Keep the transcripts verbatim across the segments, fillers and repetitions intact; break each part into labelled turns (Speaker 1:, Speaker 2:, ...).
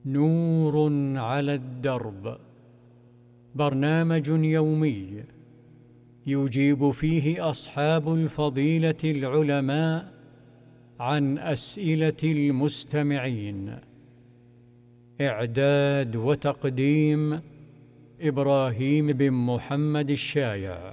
Speaker 1: نور على الدرب، برنامج يومي يجيب فيه أصحاب الفضيلة العلماء عن أسئلة المستمعين. إعداد وتقديم إبراهيم بن محمد الشايع.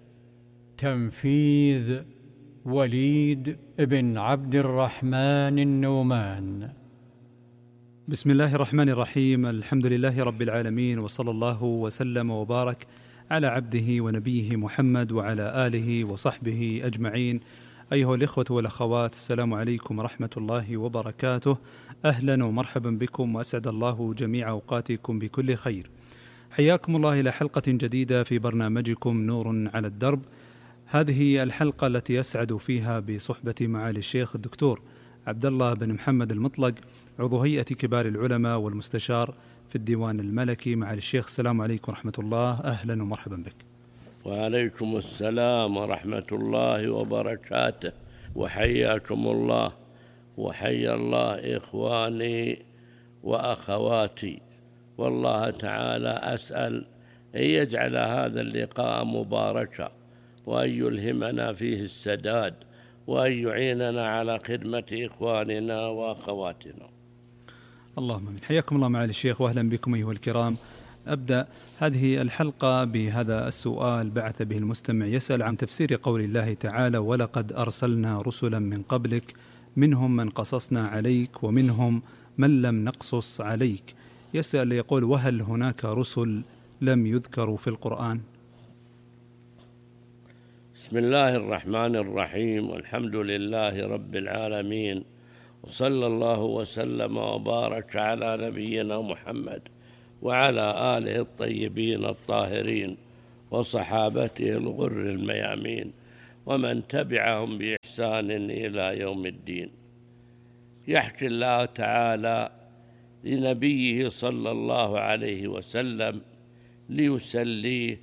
Speaker 1: تنفيذ وليد بن عبد الرحمن النومان.
Speaker 2: بسم الله الرحمن الرحيم. الحمد لله رب العالمين، وصلى الله وسلم وبارك على عبده ونبيه محمد وعلى آله وصحبه أجمعين. أيها الإخوة والأخوات، السلام عليكم ورحمة الله وبركاته. أهلا ومرحبا بكم، وأسعد الله جميع أوقاتكم بكل خير. حياكم الله إلى حلقة جديدة في برنامجكم نور على الدرب. هذه الحلقة التي يسعد فيها بصحبة معالي الشيخ الدكتور عبد الله بن محمد المطلق، عضو هيئة كبار العلماء والمستشار في الديوان الملكي. معالي الشيخ، السلام عليكم ورحمة الله، أهلا ومرحبا بك.
Speaker 3: وعليكم السلام ورحمة الله وبركاته، وحياكم الله، وحيا الله إخواني وأخواتي. والله تعالى أسأل أن يجعل هذا اللقاء مباركا، وأن يلهمنا فيه السداد، وأن يعيننا على خدمة إخواننا وأخواتنا.
Speaker 2: اللهم آمين. حياكم الله معالي الشيخ، وأهلا بكم أيها الكرام. أبدأ هذه الحلقة بهذا السؤال بعث به المستمع، يسأل عن تفسير قول الله تعالى: ولقد أرسلنا رسلا من قبلك منهم من قصصنا عليك ومنهم من لم نقصص عليك. يسأل يقول: وهل هناك رسل لم يذكروا في القرآن؟
Speaker 3: بسم الله الرحمن الرحيم، والحمد لله رب العالمين، وصلى الله وسلم وبارك على نبينا محمد وعلى آله الطيبين الطاهرين وصحابته الغر الميامين ومن تبعهم بإحسان إلى يوم الدين. يحكي الله تعالى لنبيه صلى الله عليه وسلم ليسليه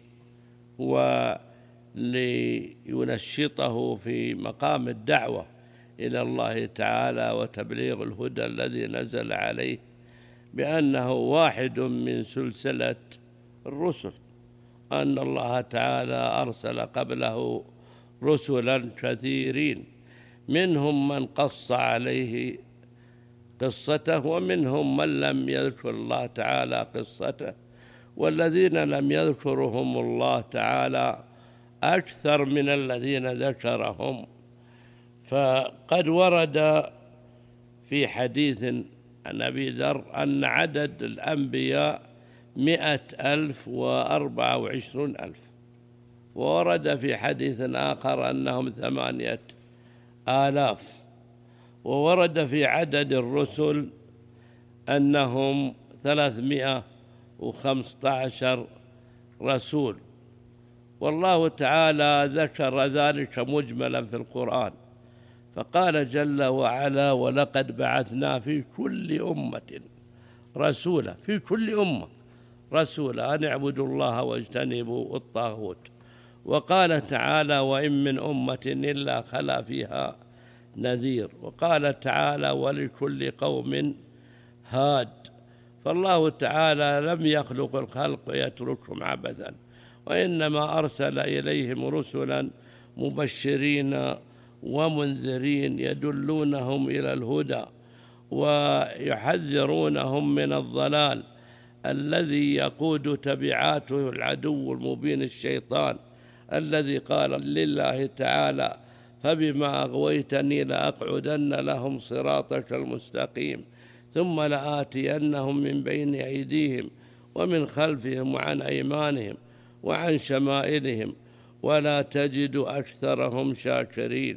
Speaker 3: ولينشطه في مقام الدعوة إلى الله تعالى وتبليغ الهدى الذي نزل عليه، بأنه واحد من سلسلة الرسل، أن الله تعالى أرسل قبله رسلا كثيرين، منهم من قص عليه قصته ومنهم من لم يذكر الله تعالى قصته، والذين لم يذكرهم الله تعالى أكثر من الذين ذكرهم. فقد ورد في حديث عن أبي ذر أن عدد الأنبياء مئة ألف وأربعة وعشرون ألف، وورد في حديث آخر أنهم ثمانية آلاف، وورد في عدد الرسل أنهم ثلاثمائة وخمسة عشر رسول. والله تعالى ذكر ذلك مجملا في القرآن، فقال جل وعلا: ولقد بعثنا في كل أمة رسولا، في كل أمة رسولا أن اعبدوا الله واجتنبوا الطاغوت. وقال تعالى: وإن من أمة إلا خلا فيها نذير. وقال تعالى: ولكل قوم هاد. فالله تعالى لم يخلق الخلق ويتركهم عبثا، وإنما أرسل إليهم رسلا مبشرين ومنذرين يدلونهم إلى الهدى ويحذرونهم من الضلال الذي يقود تبعاته العدو المبين الشيطان، الذي قال لله تعالى: فبما أغويتني لأقعدن لهم صراطك المستقيم ثم لآتينهم من بين أيديهم ومن خلفهم وعن أيمانهم وعن شمائلهم ولا تجد أكثرهم شاكرين.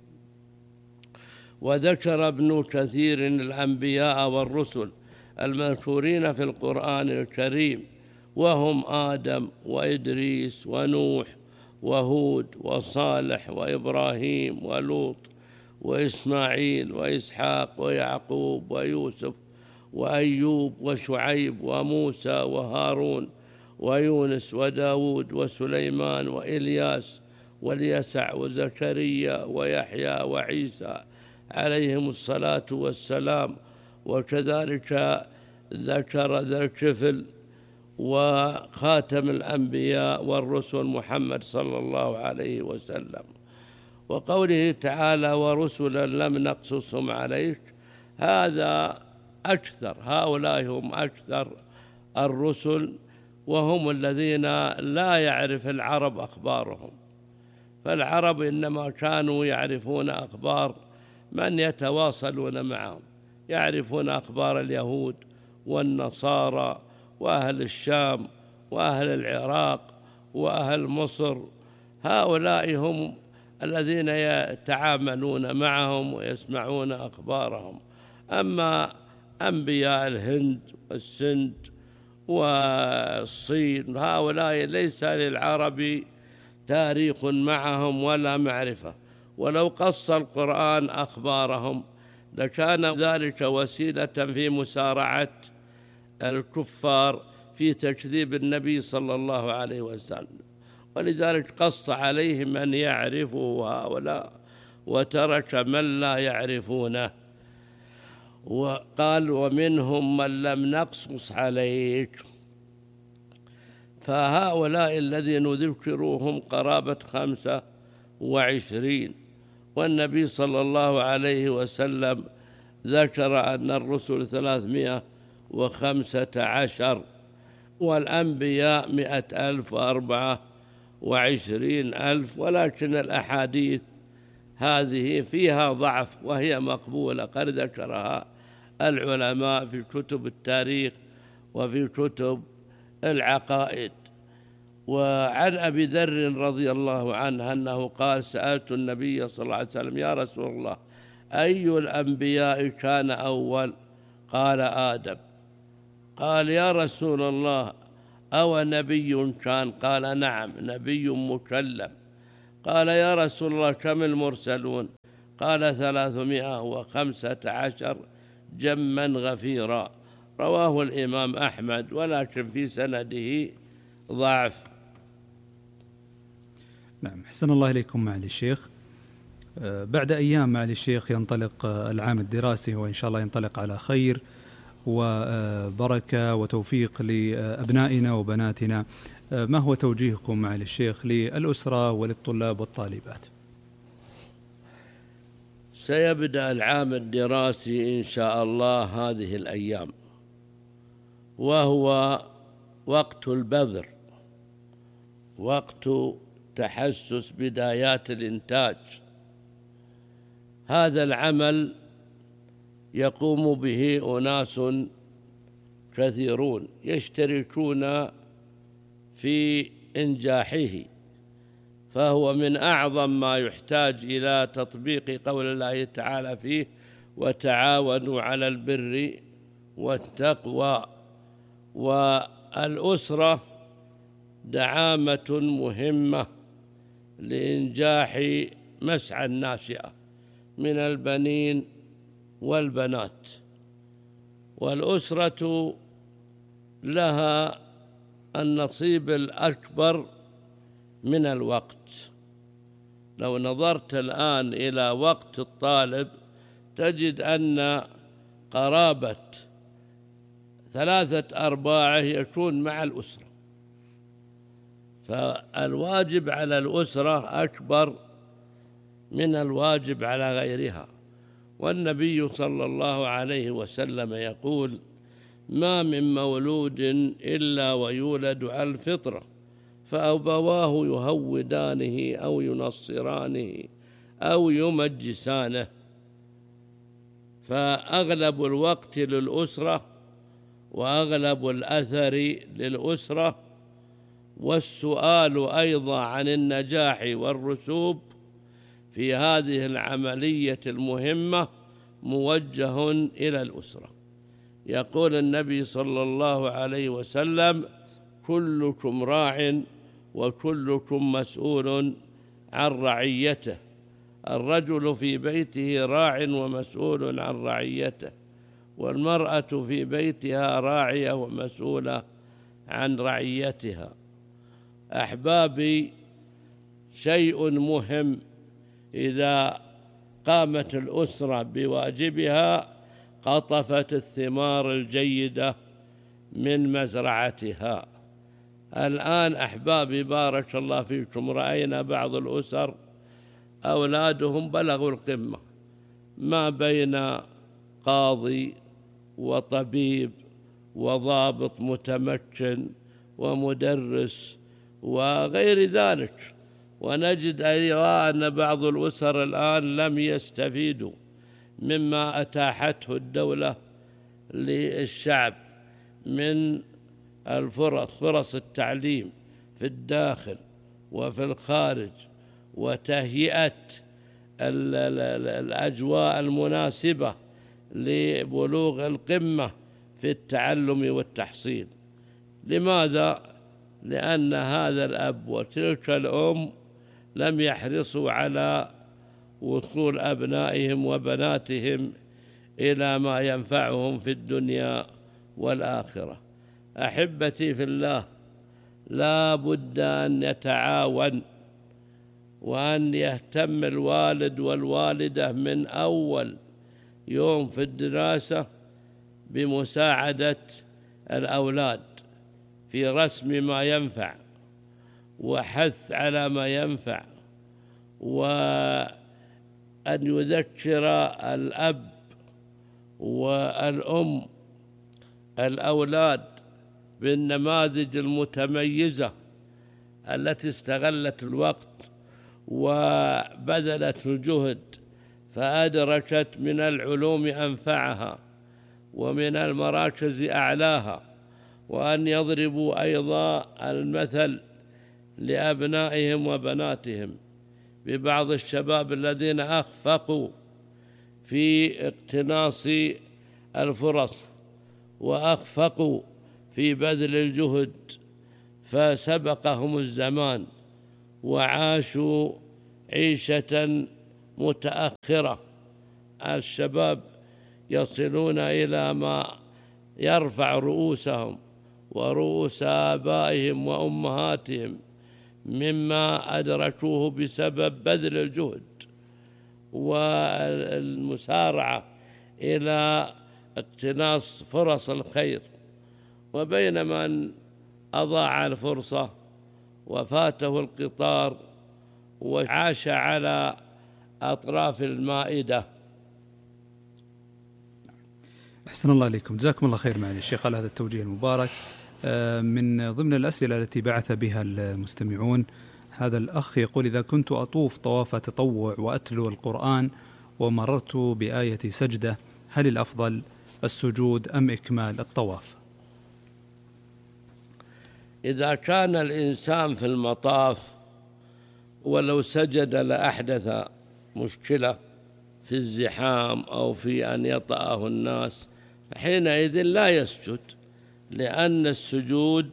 Speaker 3: وذكر ابن كثير الأنبياء والرسل المذكورين في القرآن الكريم، وهم آدم وإدريس ونوح وهود وصالح وإبراهيم ولوط وإسماعيل وإسحاق ويعقوب ويوسف وأيوب وشعيب وموسى وهارون ويونس وداود وسليمان وإلياس واليسع وزكريا ويحيى وعيسى عليهم الصلاة والسلام. وكذلك ذكر ذا الكفل وخاتم الأنبياء والرسل محمد صلى الله عليه وسلم. وقوله تعالى ورسلا لم نقصصهم عليك، هذا أكثر، هؤلاء هم أكثر الرسل، وهم الذين لا يعرف العرب أخبارهم، فالعرب إنما كانوا يعرفون أخبار من يتواصلون معهم، يعرفون أخبار اليهود والنصارى وأهل الشام وأهل العراق وأهل مصر، هؤلاء هم الذين يتعاملون معهم ويسمعون أخبارهم. أما أنبياء الهند والسند والصين هؤلاء ليس للعرب تاريخ معهم ولا معرفة، ولو قص القرآن أخبارهم لكان ذلك وسيلة في مسارعة الكفار في تكذيب النبي صلى الله عليه وسلم، ولذلك قص عليهم من يعرفه هؤلاء وترك من لا يعرفونه. وقال ومنهم من لم نقصص عليك، فهؤلاء الذين ذكروهم قرابة خمسة وعشرين، والنبي صلى الله عليه وسلم ذكر أن الرسل ثلاثمائة وخمسة عشر والأنبياء مئة ألف وأربعة وعشرين ألف، ولكن الأحاديث هذه فيها ضعف وهي مقبولة، قد ذكرها العلماء في كتب التاريخ وفي كتب العقائد. وعن أبي ذر رضي الله عنه أنه قال سألت النبي صلى الله عليه وسلم يا رسول الله أي الأنبياء كان أول؟ قال آدم. قال يا رسول الله أو نبي كان؟ قال نعم نبي مكلم. قال يا رسول الله كم المرسلون؟ قال ثلاثمائة وخمسة عشر جما غفيرا. رواه الإمام أحمد ولكن في سنده ضعف.
Speaker 2: نعم، حسن الله إليكم معالي الشيخ. بعد أيام معالي الشيخ ينطلق العام الدراسي، وإن شاء الله ينطلق على خير وبركة وتوفيق لأبنائنا وبناتنا. ما هو توجيهكم معالي الشيخ للأسرة وللطلاب والطالبات؟
Speaker 3: سيبدأ العام الدراسي إن شاء الله هذه الأيام، وهو وقت البذر، وقت تحسس بدايات الإنتاج. هذا العمل يقوم به أناس كثيرون يشتركون في إنجاحه، فهو من أعظم ما يحتاج إلى تطبيق قول الله تعالى فيه وتعاونوا على البر والتقوى. والأسرة دعامة مهمة لإنجاح مسعى الناشئة من البنين والبنات، والأسرة لها النصيب الأكبر من الوقت. لو نظرت الآن إلى وقت الطالب تجد أن قرابة ثلاثة أرباعه يكون مع الأسرة، فالواجب على الأسرة أكبر من الواجب على غيرها. والنبي صلى الله عليه وسلم يقول ما من مولود إلا ويولد على الفطرة فأبواه يهودانه أو ينصرانه أو يمجسانه. فأغلب الوقت للأسرة وأغلب الأثر للأسرة، والسؤال أيضا عن النجاح والرسوب في هذه العملية المهمة موجه إلى الأسرة. يقول النبي صلى الله عليه وسلم كلكم راع وكلكم مسؤول عن رعيته. الرجل في بيته راع ومسؤول عن رعيته، والمرأة في بيتها راعية ومسؤولة عن رعيتها. أحبابي، شيء مهم إذا قامت الأسرة بواجبها قطفت الثمار الجيدة من مزرعتها. الآن أحبابي بارك الله فيكم رأينا بعض الأسر أولادهم بلغوا القمة، ما بين قاضي وطبيب وضابط متمكن ومدرس وغير ذلك، ونجد أيضا أن بعض الأسر الآن لم يستفيدوا مما أتاحته الدولة للشعب من الفرص فرص التعليم في الداخل وفي الخارج، وتهيئة الأجواء المناسبة لبلوغ القمة في التعلم والتحصيل. لماذا؟ لأن هذا الأب وتلك الأم لم يحرصوا على وصول أبنائهم وبناتهم إلى ما ينفعهم في الدنيا والآخرة. أحبتي في الله، لا بد أن يتعاون وأن يهتم الوالد والوالدة من أول يوم في الدراسة بمساعدة الأولاد في رسم ما ينفع وحث على ما ينفع، وأن يذكر الأب والأم الأولاد بالنماذج المتميزة التي استغلت الوقت وبذلت الجهد فأدركت من العلوم أنفعها ومن المراكز أعلاها، وأن يضربوا أيضا المثل لأبنائهم وبناتهم ببعض الشباب الذين أخفقوا في اقتناص الفرص وأخفقوا في بذل الجهد فسبقهم الزمان وعاشوا عيشة متأخرة. الشباب يصلون إلى ما يرفع رؤوسهم ورؤوس آبائهم وأمهاتهم مما أدركوه بسبب بذل الجهد والمسارعة إلى اقتناص فرص الخير، وبينما من أضاع الفرصة وفاته القطار وعاش على أطراف المائدة.
Speaker 2: أحسن الله إليكم، جزاكم الله خير معالي الشيخ على هذا التوجيه المبارك. من ضمن الأسئلة التي بعث بها المستمعون هذا الأخ يقول: إذا كنت أطوف طواف تطوع وأتلو القرآن ومررت بآية سجدة، هل الأفضل السجود أم إكمال الطواف؟
Speaker 3: إذا كان الإنسان في المطاف ولو سجد لأحدث مشكلة في الزحام أو في أن يطأه الناس، فحينئذ لا يسجد، لأن السجود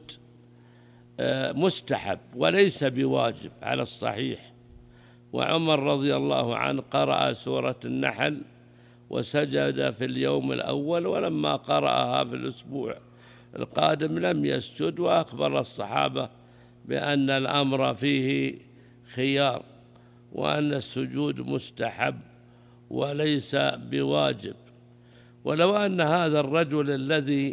Speaker 3: مستحب وليس بواجب على الصحيح. وعمر رضي الله عنه قرأ سورة النحل وسجد في اليوم الأول، ولما قرأها في الأسبوع القادم لم يسجد، وأخبر الصحابة بأن الأمر فيه خيار وأن السجود مستحب وليس بواجب. ولو أن هذا الرجل الذي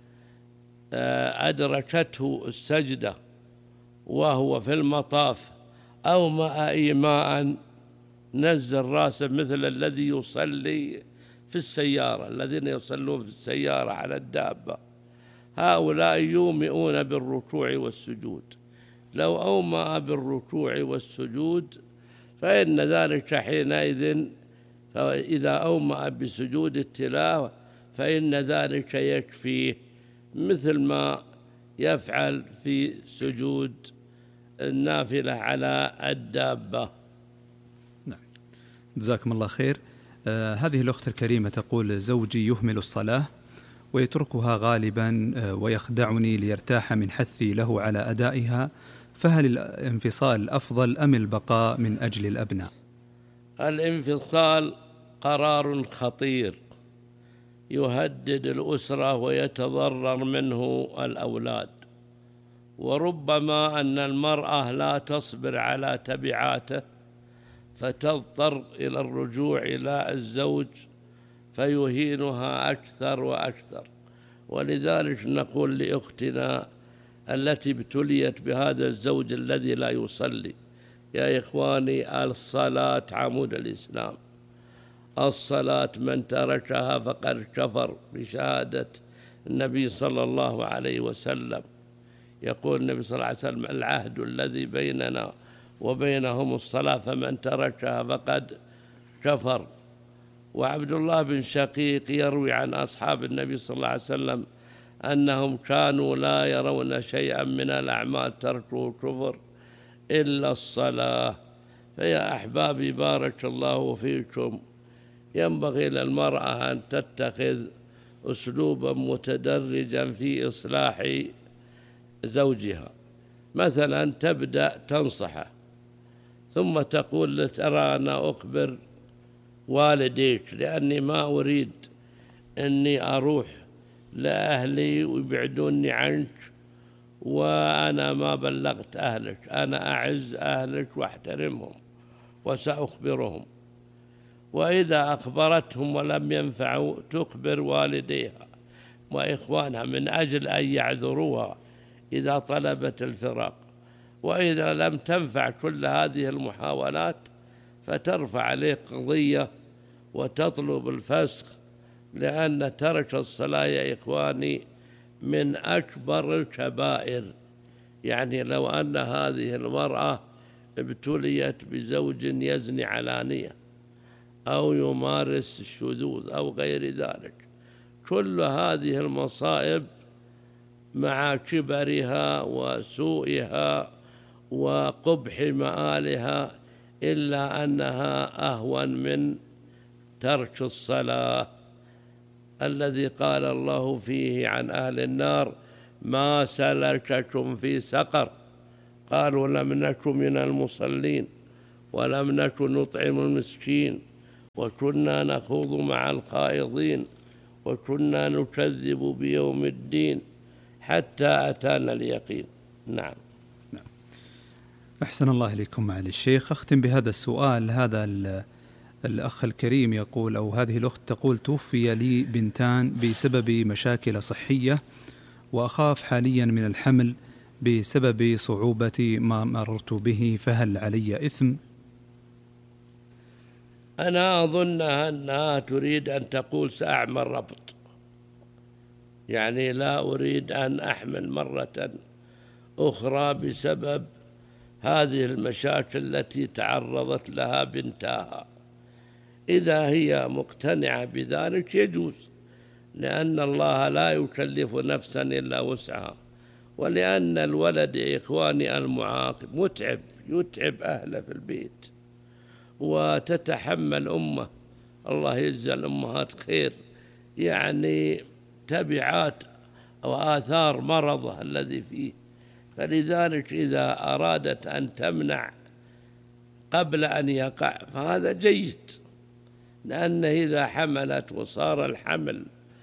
Speaker 3: أدركته السجدة وهو في المطاف أومأ إيماء نزل راسه مثل الذي يصلي في السيارة، الذين يصلون في السيارة على الدابة، هؤلاء يومئون بالركوع والسجود. لو أومأ بالركوع والسجود فإن ذلك حينئذ، فإذا أومأ بسجود التلاوة فإن ذلك يكفيه، مثل ما يفعل في سجود النافلة على الدابة.
Speaker 2: نعم، جزاكم الله خير. آه هذه الأخت الكريمة تقول: زوجي يهمل الصلاة ويتركها غالبا آه ويخدعني ليرتاح من حثي له على أدائها، فهل الانفصال أفضل أم البقاء من أجل الأبناء؟
Speaker 3: الانفصال قرار خطير يهدد الأسرة ويتضرر منه الأولاد، وربما أن المرأة لا تصبر على تبعاته فتضطر إلى الرجوع إلى الزوج فيهينها أكثر وأكثر، ولذلك نقول لأختنا التي ابتليت بهذا الزوج الذي لا يصلي: يا إخواني، الصلاة عمود الإسلام. الصلاة من تركها فقد كفر بشهادة النبي صلى الله عليه وسلم. يقول النبي صلى الله عليه وسلم: العهد الذي بيننا وبينهم الصلاة، فمن تركها فقد كفر. وعبد الله بن شقيق يروي عن أصحاب النبي صلى الله عليه وسلم أنهم كانوا لا يرون شيئا من الأعمال تركه كفر إلا الصلاة. فيا أحبابي، بارك الله فيكم، ينبغي للمرأة أن تتخذ أسلوبا متدرجا في إصلاح زوجها. مثلا تبدأ تنصحه، ثم تقول: ترى أنا أخبر والديك لأني ما أريد أني أروح لأهلي ويبعدوني عنك، وأنا ما بلغت أهلك. أنا أعز أهلك وأحترمهم وسأخبرهم. وإذا أخبرتهم ولم ينفعوا تخبر والديها وإخوانها من أجل أن يعذروها إذا طلبت الفراق. وإذا لم تنفع كل هذه المحاولات فترفع عليه قضية وتطلب الفسخ، لأن ترك الصلاة يا إخواني من أكبر الكبائر. يعني لو أن هذه المرأة ابتليت بزوج يزني علانية أو يمارس الشذوذ أو غير ذلك، كل هذه المصائب مع كبرها وسوءها وقبح مآلها إلا أنها أهون من ترك الصلاة الذي قال الله فيه عن أهل النار: ما سلككم في سقر؟ قالوا: لم نكن من المصلين ولم نكن نطعم المسكين وكنا نخوض مع الخائضين وكنا نكذب بيوم الدين حتى أتانا اليقين. نعم.
Speaker 2: نعم. أحسن الله إليكم معالي الشيخ. أختم بهذا السؤال. هذا الأخ الكريم يقول، أو هذه الأخت تقول: توفي لي بنتان بسبب مشاكل صحية، وأخاف حاليا من الحمل بسبب صعوبة ما مررت به، فهل علي إثم؟
Speaker 3: أنا أظن أنها تريد أن تقول: سأعمل ربط، يعني لا أريد أن أحمل مرة أخرى بسبب هذه المشاكل التي تعرضت لها بنتها. إذا هي مقتنعة بذلك يجوز، لأن الله لا يكلف نفسا إلا وسعها، ولأن الولد يا إخواني المعاق متعب، يتعب أهله في البيت، وتتحمل أمه، الله يجزي الأمهات خير، يعني تبعات أو آثار مرضه الذي فيه. فلذلك إذا أرادت أن تمنع قبل أن يقع فهذا جيد، لأن إذا حملت وصار الحمل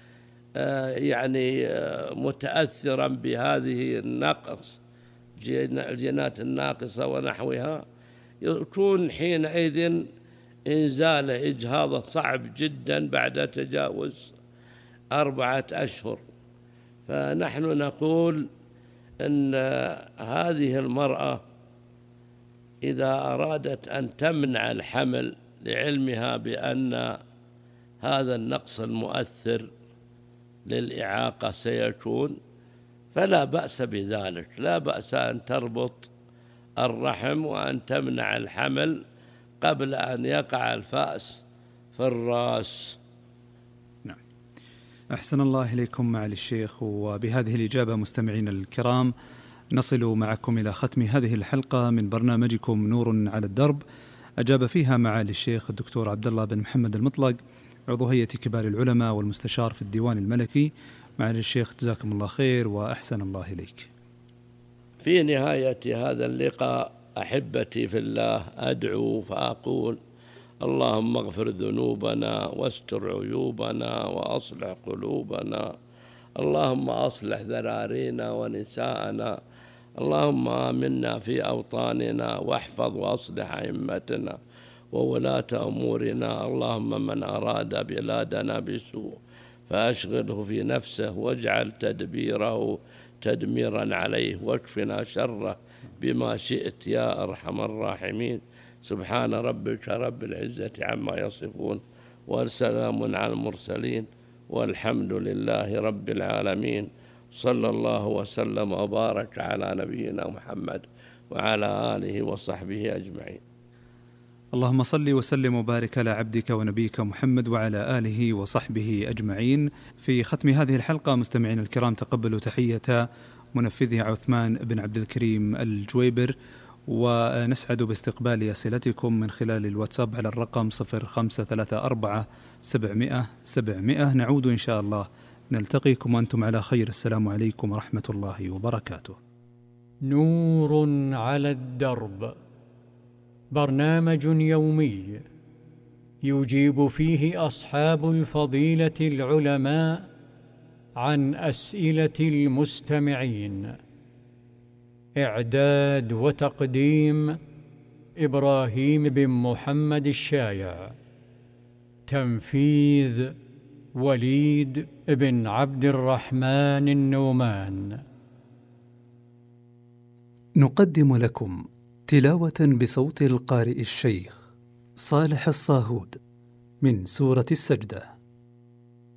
Speaker 3: يعني متأثرا بهذه النقص الجينات الناقصة ونحوها، يكون حينئذ إنزال إجهاضه صعب جدا بعد تجاوز أربعة أشهر. فنحن نقول أن هذه المرأة إذا أرادت أن تمنع الحمل لعلمها بأن هذا النقص المؤثر للإعاقة سيكون، فلا بأس بذلك، لا بأس أن تربط الرحم وأن تمنع الحمل قبل أن يقع الفأس في الرأس.
Speaker 2: نعم. أحسن الله إليكم معالي الشيخ. وبهذه الإجابة مستمعين الكرام نصل معكم إلى ختم هذه الحلقة من برنامجكم نور على الدرب، أجاب فيها معالي الشيخ الدكتور عبد الله بن محمد المطلق، عضو هيئة كبار العلماء والمستشار في الديوان الملكي. معالي الشيخ جزاكم الله خير وأحسن الله إليك.
Speaker 3: في نهاية هذا اللقاء أحبتي في الله أدعو فأقول: اللهم اغفر ذنوبنا واستر عيوبنا وأصلح قلوبنا، اللهم أصلح ذرارينا ونساءنا، اللهم آمنا في أوطاننا واحفظ وأصلح أئمتنا وولاة أمورنا، اللهم من أراد بلادنا بسوء فأشغله في نفسه واجعل تدبيره تدميرا عليه، واكفنا شره بما شئت يا أرحم الراحمين. سبحان ربك رب العزة عما يصفون، والسلام على المرسلين، والحمد لله رب العالمين. صلى الله وسلم وبارك على نبينا محمد وعلى آله وصحبه أجمعين.
Speaker 2: اللهم صل وسلم وبارك على عبدك ونبيك محمد وعلى آله وصحبه أجمعين. في ختم هذه الحلقة مستمعين الكرام تقبلوا تحية منفذها عثمان بن عبد الكريم الجويبر، ونسعد باستقبال أسئلتكم من خلال الواتساب على الرقم صفر خمسة ثلاثة أربعة سبعمائة سبعمائة. نعود إن شاء الله، نلتقيكم وأنتم على خير. السلام عليكم ورحمة الله وبركاته.
Speaker 1: نور على الدرب، برنامج يومي يجيب فيه أصحاب الفضيلة العلماء عن أسئلة المستمعين. إعداد وتقديم إبراهيم بن محمد الشايع. تنفيذ وليد بن عبد الرحمن النومان.
Speaker 4: نقدم لكم تلاوة بصوت القارئ الشيخ صالح الصاهود من سورة السجدة.